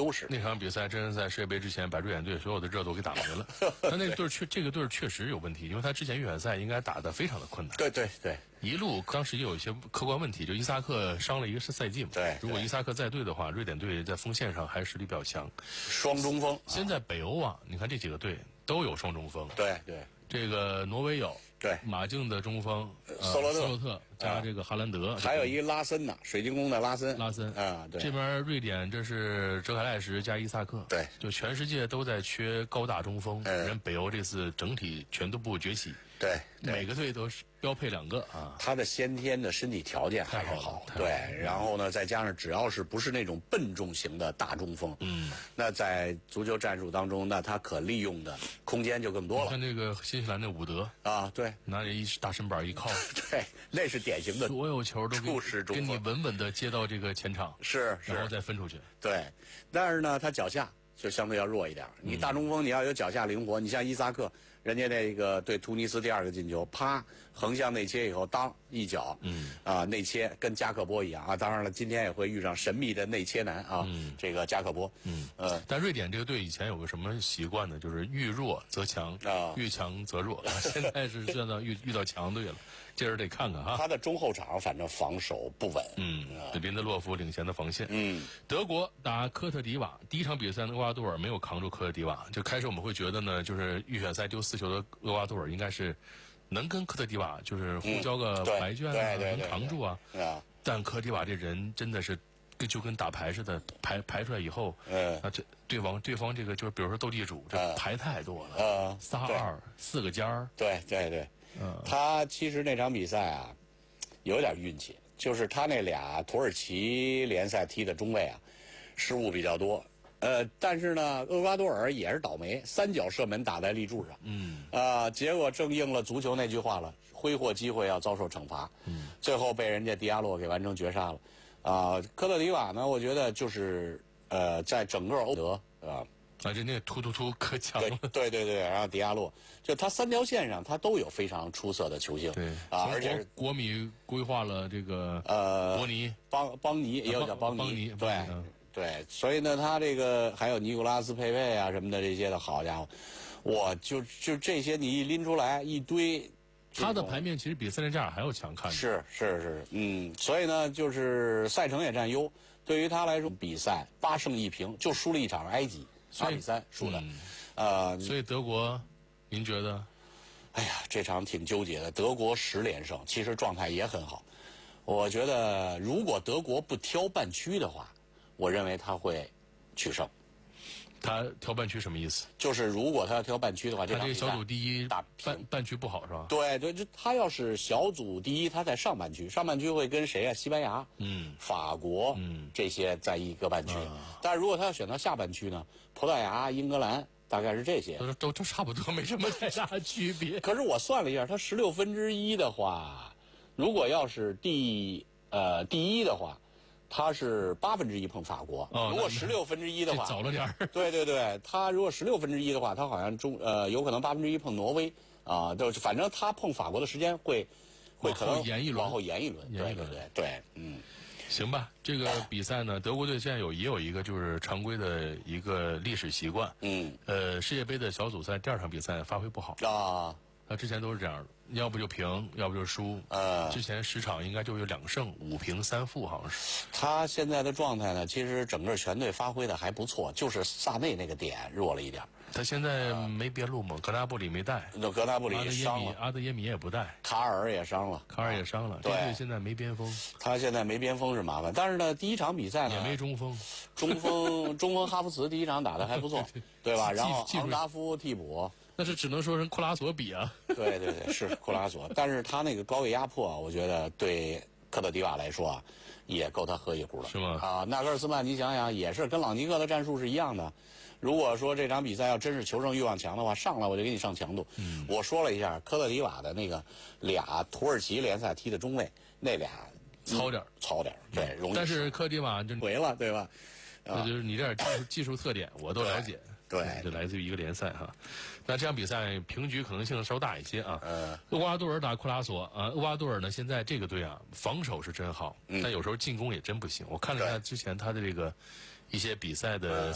优势。 那场比赛真是在世界杯之前把瑞典队所有的热度给打没了。但那个队这个队确实有问题，因为他之前预选赛应该打得非常的困难。 对对对， 一路当时也有一些客观问题，就伊萨克伤了一个赛季嘛。 对， 如果伊萨克在队的话，瑞典队在锋线上还是实力比较强。 双中锋。 现在北欧啊，你看这几个队都有双中锋。 对对， 这个挪威有。 对， 马竞的中锋斯洛特加这个哈兰德， 还有一个拉森呢，水晶宫的拉森啊，对。 这边瑞典这是哲凯赖什加伊萨克， 对， 就全世界都在缺高大中锋，人北欧这次整体全都不崛起， 对， 每个队都是标配2个啊。 他的先天的身体条件还是好，对，然后呢，再加上只要是不是那种笨重型的大中锋，那在足球战术当中，那他可利用的空间就更多了。 看这个新西兰的伍德啊，对。 拿着一大身板一靠， 对，那是典型的所有球都给你稳稳的接到这个前场， 是， 然后再分出去。 对，但是呢，他脚下就相对要弱一点。你大中锋你要有脚下灵活，你像伊萨克，人家那个对突尼斯第2个进球，啪横向内切以后，当一脚，内切跟加克波一样啊。当然了，今天也会遇上神秘的内切男啊，这个加克波。 但瑞典这个队以前有个什么习惯呢？就是遇弱则强啊，遇强则弱。现在是现在遇到强队了，这人得看看哈。 他的中后场反正防守不稳。 林德洛夫领衔的防线。德国打科特迪瓦，第一场比赛呢，厄瓜多尔没有扛住科特迪瓦。就开始我们会觉得呢，就是预选赛丢4球的厄瓜多尔应该是能跟科特迪瓦就是互交个白卷啊，能扛住啊。但科特迪瓦这人真的是就跟打牌似的，排出来以后，这对方这个就是比如说斗地主，这牌太多了，3-2 4个尖儿。 对对对，他其实那场比赛啊，有点运气，就是他那俩土耳其联赛踢的中卫啊，失误比较多。但是呢，厄瓜多尔也是倒霉，3脚射门打在立柱上，结果正应了足球那句话了，挥霍机会要遭受惩罚，最后被人家迪亚洛给完成绝杀了，科特迪瓦呢，我觉得就是在整个欧德人家突可强了， 对，然后迪亚洛，就他3条线上他都有非常出色的球星， 对而且国米规划了这个伯尼邦尼也有叫邦尼，对，所以呢，他这个还有尼古拉斯佩佩啊什么的这些的，好家伙，我就这些你一拎出来一堆， 他的牌面其实比塞内加尔还要强看。 是，所以呢，就是赛程也占优，对于他来说，比赛8胜1平，就输了一场埃及2-3输的， 所以德国，您觉得？ 哎呀，这场挺纠结的，德国10连胜，其实状态也很好，我觉得如果德国不挑半区的话。我认为他会取胜。 他挑半区什么意思？ 就是如果他要挑半区的话， 他这个小组第一打半区不好是吧？ 对，就他要是小组第一，他在上半区会跟谁啊？西班牙、法国，这些在一个半区。但是如果他要选到下半区呢？葡萄牙、英格兰，大概是这些。 都差不多，没什么太大区别。 可是我算了一下，他1/16的话，如果要是第一的话。他是1/8碰法国，如果1/16的话， 早了点儿。 对，他如果1/16的话，他好像有可能1/8碰挪威啊，就是反正他碰法国的时间会可能往后延一轮，对， 行吧，这个比赛呢，德国队现在也有一个就是常规的一个历史习惯，世界杯的小组赛第2场比赛发挥不好啊。 他之前都是这样，要不就平，要不就输。之前10场应该就有2胜5平3负，好像是。 他现在的状态呢，其实整个全队发挥的还不错，就是萨内那个点弱了一点。 他现在没边路嘛，格纳布里没带， 格纳布里也伤了， 阿德耶米也不带， 卡尔也伤了， 对，这队现在没边锋。 他现在没边锋是麻烦，但是呢，第1场比赛呢也没中锋， 中锋哈弗茨第1场打得还不错，对吧？然后昂达夫替补。 那是只能说跟库拉索比啊。 对，是库拉索，但是他那个高位压迫，我觉得对科特迪瓦来说啊，也够他喝一壶了。 是吗？ 纳格尔斯曼，你想想，也是跟朗尼克的战术是一样的。如果说这场比赛要真是求胜欲望强的话，上来我就给你上强度。我说了一下科特迪瓦的那个俩土耳其联赛踢的中卫，那俩糙点， 对，容易。 但是科特迪瓦就回了，对吧？ 这就是你这点技术特点，我都了解。 对， 就来自于一个联赛哈。那这场比赛平局可能性稍大一些啊。厄瓜多尔打库拉索啊，厄瓜多尔呢现在这个队啊防守是真好，但有时候进攻也真不行。我看了一下之前他的这个一些比赛的